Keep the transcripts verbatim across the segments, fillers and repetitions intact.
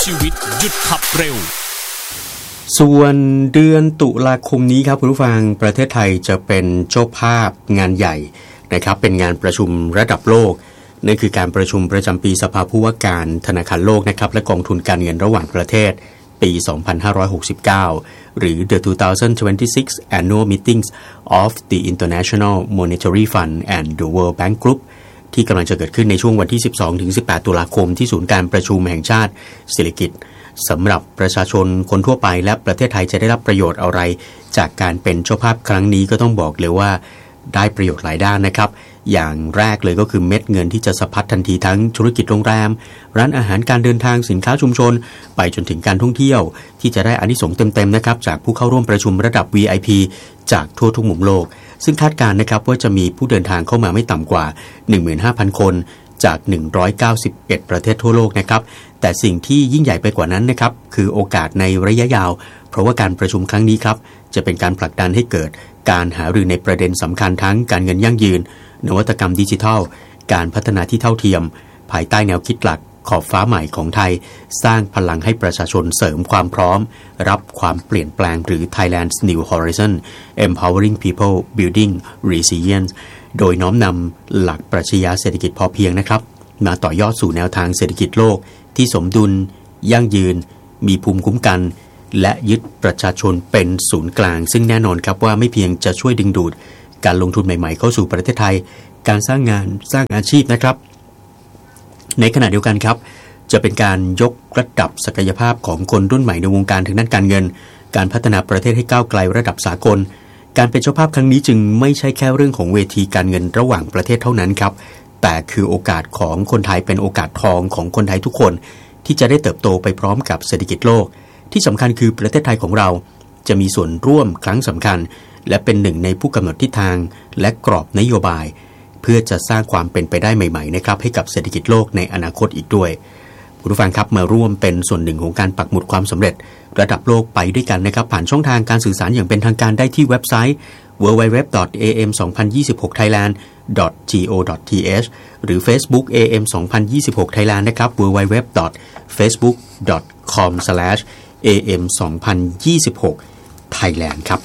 ชีวิตหยุดขับเร็วส่วนเดือนตุลาคมนี้ครับคุณผู้ฟังประเทศไทยจะเป็นเจ้าภาพงานใหญ่นะครับเป็นงานประชุมระดับโลกนั่นคือการประชุมประจำปีสภาผู้ว่าการธนาคารโลกนะครับและกองทุนการเงินระหว่างประเทศปี สองพันห้าร้อยหกสิบเก้า หรือ The two thousand twenty-six Annual Meetings of the International Monetary Fund and the World Bank Group ที่กำลังจะเกิดขึ้นในช่วงวันที่ สิบสองถึงสิบแปด ตุลาคมที่ศูนย์การประชุมแห่งชาติเศรษฐกิจสำหรับประชาชนคนทั่วไปและประเทศไทยจะได้รับประโยชน์อะไรจากการเป็นเจ้าภาพครั้งนี้ก็ต้องบอกเลยว่าได้ประโยชน์หลายด้านนะครับอย่างแรกเลยก็คือเม็ดเงินที่จะสะพัดทันทีทั้งธุรกิจโรงแรมร้านอาหารการเดินทางสินค้าชุมชนไปจนถึงการท่องเที่ยวที่จะได้อานิสงส์เต็มๆนะครับจากผู้เข้าร่วมประชุมระดับ วี ไอ พี จากทั่วทุกมุมโลกซึ่งคาดการณ์นะครับว่าจะมีผู้เดินทางเข้ามาไม่ต่ำกว่า หนึ่งหมื่นห้าพัน คนจากหนึ่งร้อยเก้าสิบเอ็ดประเทศทั่วโลกนะครับแต่สิ่งที่ยิ่งใหญ่ไปกว่านั้นนะครับคือโอกาสในระยะยาวเพราะว่าการประชุมครั้งนี้ครับจะเป็นการผลักดันให้เกิดการหารือในประเด็นสำคัญทั้งการเงินยั่งยืนนวัตกรรมดิจิทัลการพัฒนาที่เท่าเทียมภายใต้แนวคิดหลักขอบฟ้าใหม่ของไทยสร้างพลังให้ประชาชนเสริมความพร้อมรับความเปลี่ยนแปลงหรือ Thailand's New Horizon Empowering People Building Resilience โดยน้อมนำหลักปรัชญาเศรษฐกิจพอเพียงนะครับมาต่อยอดสู่แนวทางเศรษฐกิจโลกที่สมดุลยั่งยืนมีภูมิคุ้มกันและยึดประชาชนเป็นศูนย์กลางซึ่งแน่นอนครับว่าไม่เพียงจะช่วยดึงดูดการลงทุนใหม่ๆเข้าสู่ประเทศไทยการสร้างงานสร้างอาชีพนะครับในขณะเดียวกันครับจะเป็นการยกระดับศักยภาพของคนรุ่นใหม่ในวงการทางด้านการเงินการพัฒนาประเทศให้ก้าวไกลระดับสากลการเป็นเจ้าภาพครั้งนี้จึงไม่ใช่แค่เรื่องของเวทีการเงินระหว่างประเทศเท่านั้นครับแต่คือโอกาสของคนไทยเป็นโอกาสทองของคนไทยทุกคนที่จะได้เติบโตไปพร้อมกับเศรษฐกิจโลกที่สำคัญคือประเทศไทยของเราจะมีส่วนร่วมครั้งสำคัญและเป็นหนึ่งในผู้กำหนดทิศทางและกรอบนโยบายเพื่อจะสร้างความเป็นไปได้ใหม่ๆนะครับให้กับเศรษฐกิจโลกในอนาคตอีกด้วยคุณผู้ฟังครับมาร่วมเป็นส่วนหนึ่งของการปักหมุดความสำเร็จระดับโลกไปด้วยกันนะครับผ่านช่องทางการสื่อสารอย่างเป็นทางการได้ที่เว็บไซต์ ดับเบิลยู ดับเบิลยู ดับเบิลยู ดอท เอ เอ็ม สองพันยี่สิบหก ไทยแลนด์ ดอท จี โอ ดอท ที เอช หรือ Facebook เอ เอ็ม สองพันยี่สิบหก Thailand นะครับ ดับเบิลยู ดับเบิลยู ดับเบิลยู ดอท เฟซบุ๊ก ดอท คอม สแลช เอ เอ็ม สองพันยี่สิบหก Thailand ครับ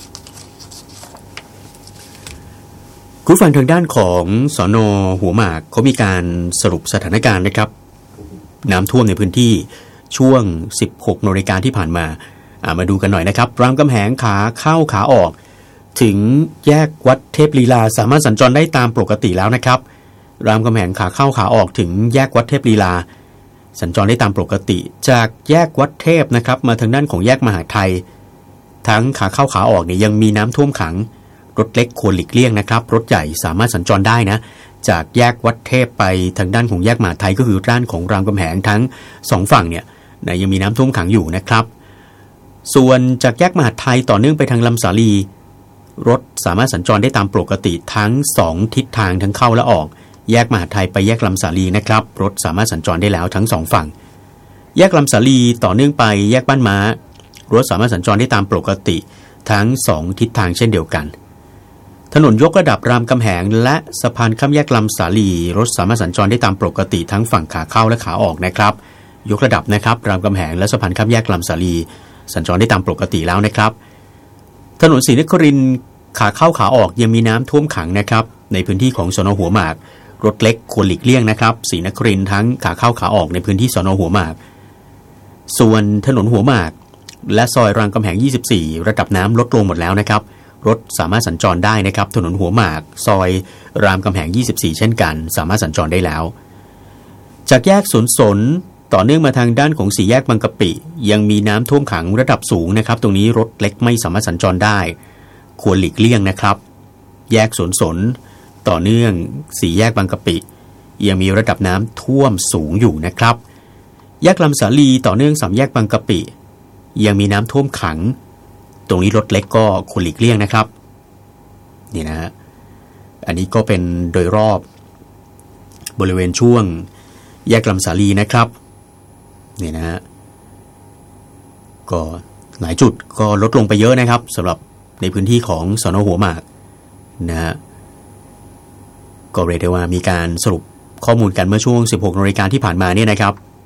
คุณฟังทางด้านของสน.หัวหมากเขามีการสรุปสถานการณ์นะครับน้ำท่วมในพื้นที่ช่วง สิบหก นาฬิกาที่ผ่านมาอ่ามาดูกันหน่อยนะครับรามคำแหงขาเข้าขาออกถึงแยกวัดเทพลีลาสามารถสัญจรได้ตามปกติแล้วนะครับรามคำแหงขาเข้าขาออกถึงแยกวัดเทพลีลาสัญจรได้ตามปกติจากแยกวัดเทพนะครับมาทางด้านของแยกมหาไทยทั้งขาเข้าขาออกเนี่ยยังมีน้ำท่วมขังรถเล็กควรหลีกเลี่ยงนะครับรถใหญ่สามารถสัญจรได้นะจากแยกวัดเทพไปทางด้านของแยกมหาไทยก็คือด้านของรามคำแหงทั้งสองฝั่งเนี่ยนะยังมีน้ำท่วมขังอยู่นะครับส่วนจากแยกมหาไทยต่อเนื่องไปทางลำสาลีรถสามารถสัญจรได้ตามปกติทั้งสองทิศทางทั้งเข้าและออกแยกมหาไทยไปแยกลำสาลีนะครับรถสามารถสัญจรได้แล้วทั้งสองฝั่งแยกลำสาลีต่อเนื่องไปแยกบ้านม้ารถสามารถสัญจรได้ตามปกติทั้งสองทิศทางเช่นเดียวกันถนนยกระดับรามคำแหงและสะพานข้ามแยกลำสาลีรถสามารถสัญจรได้ตามปกติทั้งฝั่งขาเข้าและขาออกนะครับยกระดับนะครับรามคำแหงและสะพานข้ามแยกลำสาลีสัญจรได้ตามปกติแล้วนะครับถนนศรีนครินทร์ขาเข้าขาออกยังมีน้ำท่วมขังนะครับในพื้นที่ของสน.หัวหมากรถเล็กควรหลีกเลี่ยงนะครับศรีนครินทร์ทั้งขาเข้าขาออกในพื้นที่สน.หัวหมากส่วนถนนหัวหมากและซอยรามคำแหงยี่สิบสี่ระดับน้ำลดลงหมดแล้วนะครับรถสามารถสัญจรได้นะครับถนนหัวหมากซอยรามคำแหงยี่สิบสี่เช่นกันสามารถสัญจรได้แล้วจากแยกสวนสนต่อเนื่องมาทางด้านของสี่แยกบางกะปิยังมีน้ำท่วมขังระดับสูงนะครับตรงนี้รถเล็กไม่สามารถสัญจรได้ควรหลีกเลี่ยงนะครับแยกสวนสนต่อเนื่องสี่แยกบางกะปิยังมีระดับน้ำท่วมสูงอยู่นะครับแยกลำสาลีต่อเนื่องสามแยกบางกะปิยังมีน้ำท่วมขังตรงนี้รถเล็กก็ควรหลีกเลี่ยงนะครับนี่นะฮะอันนี้ก็เป็นโดยรอบบริเวณช่วงแยกลำสาลีนะครับนี่นะฮะก็หลายจุดก็ลดลงไปเยอะนะครับสำหรับในพื้นที่ของสน.หัวหมากนะฮะก็เรียกได้ว่ามีการสรุปข้อมูลกันเมื่อช่วง สิบหก นาฬิกาที่ผ่านมาเนี่ยนะครับ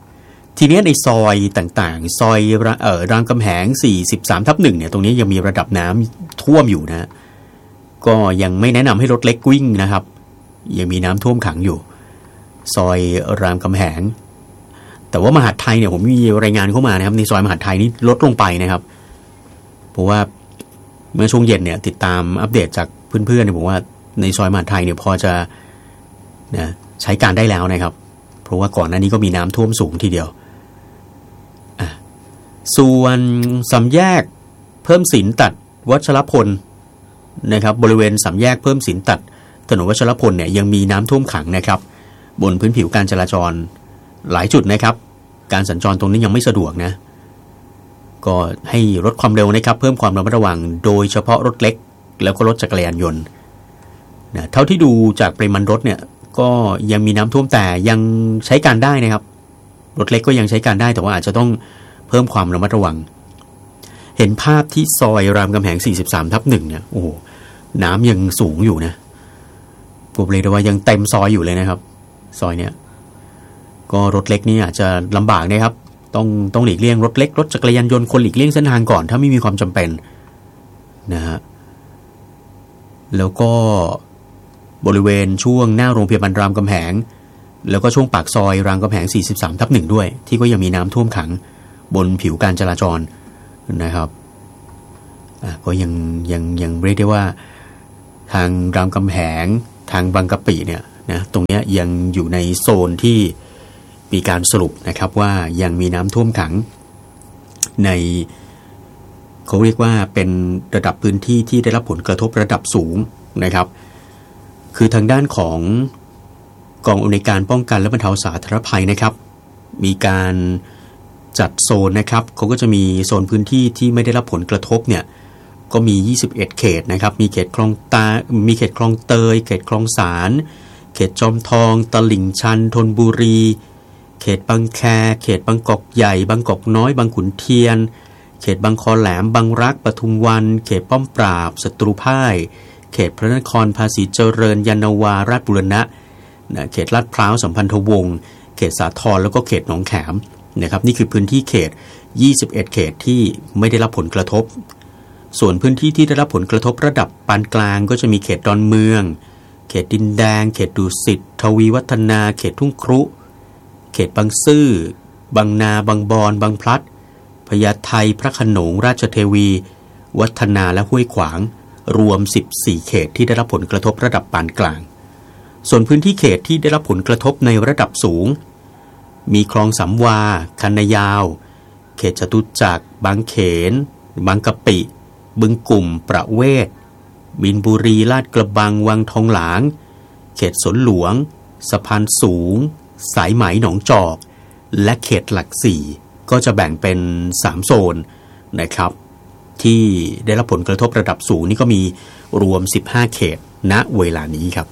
ทีนี้ในซอยต่างๆซอยเอ่อรามคำแหงสี่สิบสามทับหนึ่งเนี่ยตรงนี้ยังมีระดับน้ำท่วมอยู่นะก็ยังไม่แนะนำให้รถเล็กวิ่งนะครับยังมีน้ำท่วมขังอยู่ซอยรามคำแหงแต่ว่ามหาดไทยเนี่ยผมมีรายงานเข้ามานะครับในซอยมหาดไทยนี่ลดลงไปนะครับเพราะว่าเมื่อช่วงเย็นเนี่ยติดตามอัปเดตจากเพื่อนๆเนี่ยผมว่าในซอยมหาดไทยเนี่ยพอจะนะใช้การได้แล้วนะครับเพราะว่าก่อนหน้านี้ก็มีน้ำท่วมสูงทีเดียวอ่ะส่วนสามแยกเพิ่มสินตัดวัชรพลนะครับบริเวณสามแยกเพิ่มสินตัดถนนวัชรพลเนี่ยยังมีน้ำท่วมขังนะครับบนพื้นผิวการจราจรหลายจุดนะครับการสัญจรตรงนี้ยังไม่สะดวกนะก็ให้ลดความเร็วนะครับเพิ่มความระมัดระวังโดยเฉพาะรถเล็กแล้วก็รถจักรยานยนต์นะเท่าที่ดูจากปริมาณรถเนี่ยก็ยังมีน้ำท่วมแต่ยังใช้การได้นะครับรถเล็กก็ยังใช้การได้แต่ว่าอาจจะต้องเพิ่มความระมัดระวังเห็นภาพที่ซอยรามคำแหงสี่สิบสามทับหนึ่งเนี่ยโอ้โหน้ำยังสูงอยู่นะผมเลยว่ายังเต็มซอยอยู่เลยนะครับซอยเนี้ยก็รถเล็กนี่อาจจะลำบากนะครับต้องต้องหลีกเลี่ยงรถเล็กรถจักรยานยนต์คนหลีกเลี่ยงเส้นทางก่อนถ้าไม่มีความจำเป็นนะฮะแล้วก็บริเวณช่วงหน้าโรงพยาบาลรามคำแหงแล้วก็ช่วงปากซอยรามคำแหงสี่สิบสามทับหนึ่งด้วยที่ก็ยังมีน้ำท่วมขังบนผิวการจราจรนะครับอ่ะก็ยังยังยังเรียกได้ว่าทางรามคำแหงทางบางกะปิเนี่ยนะตรงนี้ยังอยู่ในโซนที่มีการสรุปนะครับว่ายังมีน้ำท่วมขังในเขาเรียกว่าเป็นระดับพื้นที่ที่ได้รับผลกระทบระดับสูงนะครับคือทางด้านของกองอำนวยการป้องกันและบรรเทาสาธารณภัยนะครับมีการจัดโซนนะครับเขาก็จะมีโซนพื้นที่ที่ไม่ได้รับผลกระทบเนี่ยก็มียี่สิบเอ็ดเขตนะครับมีเขตคลองตามีเขตคลองเตยเขตคลองสารเขตจอมทองตลิ่งชันธนบุรีเขตบางแคเขตบางกอกใหญ่บางกอกน้อยบางขุนเทียนเขตบางคอแหลมบางรักปทุมวันเขตป้อมปราบศัตรูพ่ายเขตพระนครภาษีเจริญยานนาวาราชบุรณะนะเขตลาดพร้าวสัมพันธวงศ์เขตสาทรแล้วก็เขตหนองแขมนะครับนี่คือพื้นที่เขตยี่สิบเอ็ดเขตที่ไม่ได้รับผลกระทบส่วนพื้นที่ที่ได้รับผลกระทบระดับปานกลางก็จะมีเขตดอนเมืองเขตดินแดงเขตดุสิตทวีวัฒนาเขตทุ่งครุเขตบางซื่อบางนาบางบอนบางพลัดพญาไทพระโขนงราชเทวีวัฒนาและห้วยขวางรวมสิบสี่เขตที่ได้รับผลกระทบระดับปานกลางส่วนพื้นที่เขตที่ได้รับผลกระทบในระดับสูงมีคลองสำวาคันนายาวเขตจตุจักรบางเขนบางกะปิบึงกลุ่มประเวศบินบุรีลาดกระบังวังทองหลางเขตสวนหลวงสะพานสูงสายไหมหนองจอกและเขตหลักสี่ก็จะแบ่งเป็นสามโซนนะครับที่ได้รับผลกระทบระดับสูงนี่ก็มีรวมสิบห้าเขตณเวลานี้ครับ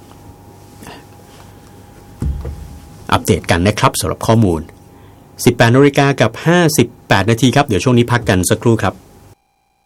อัปเดตกันนะครับสำหรับข้อมูล สิบแปดนาฬิกากับห้าสิบแปดนาทีครับเดี๋ยวช่วงนี้พักกันสักครู่ครับ